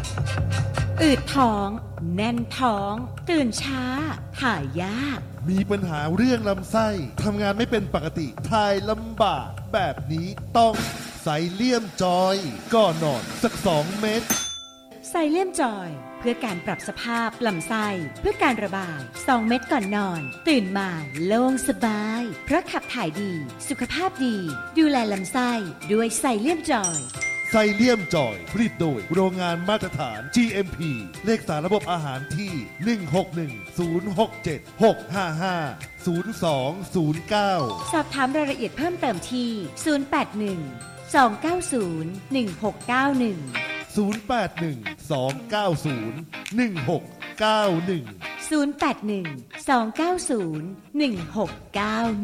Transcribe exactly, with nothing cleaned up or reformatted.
อืดท้องแน่นท้องตื่นช้าถ่ายยากมีปัญหาเรื่องลำไส้ทำงานไม่เป็นปกติถ่ายลำบากแบบนี้ต้องไซเลียมจอยก่อนนอนสักสองเม็ดไซเลียมจอยเพื่อการปรับสภาพลำไส้เพื่อการระบายสองเม็ดก่อนนอนตื่นมาโล่งสบายเพราะขับถ่ายดีสุขภาพดีดูแลลำไส้ด้วยไซเลียมจอยไซเลียมจอยผลิตโดยโรงงานมาตรฐาน จี เอ็ม พี เลขสารระบบอาหารที่ หนึ่ง หก หนึ่ง ศูนย์ หก เจ็ด หก ห้า ห้า ศูนย์ สอง ศูนย์ เก้าสอบถามรายละเอียดเพิ่มเติมที่ ศูนย์ แปด หนึ่ง สอง เก้า ศูนย์ หนึ่ง หก เก้า หนึ่งศูนย์ แปด หนึ่ง สอง เก้า ศูนย์ หนึ่ง หก เก้า หนึ่งศูนย์ แปด หนึ่ง สอง เก้า ศูนย์ หนึ่ง หก เก้า